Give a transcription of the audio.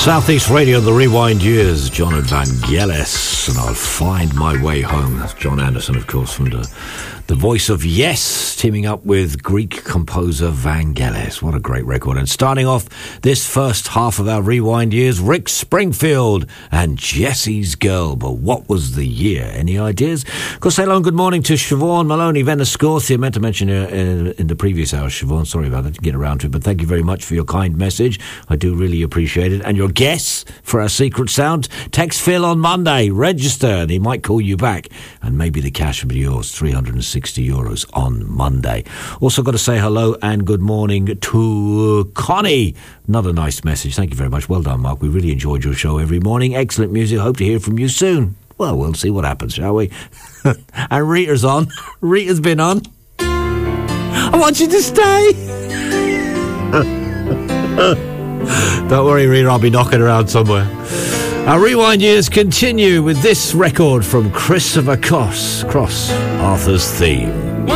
Southeast Radio, the Rewind Years, John Vangelis, and I'll find my way home. That's John Anderson, of course, from the voice of Yes, teaming up with Greek composer Vangelis. What a great record. And starting off this first half of our Rewind Years, Rick Springfield and Jesse's Girl. But what was the year? Any ideas? Of course, hello and good morning to Siobhan Maloney, Veniscorthia. Meant to mention in the previous hour, Siobhan. Sorry about that, didn't get around to it. But thank you very much for your kind message. I do really appreciate it. And your guess for our secret sound, text Phil on Monday. Register and he might call you back. And maybe the cash will be yours, €360 on Monday. Also got to say hello and good morning to Connie. Another nice message. Thank you very much. Well done, Mark. We really enjoyed your show every morning. Excellent music. Hope to hear from you soon. Well, we'll see what happens, shall we? And Rita's on. Rita's been on. I want you to stay. Don't worry, Rita. I'll be knocking around somewhere. Our Rewind Years continue with this record from Christopher Cross, Arthur's Theme.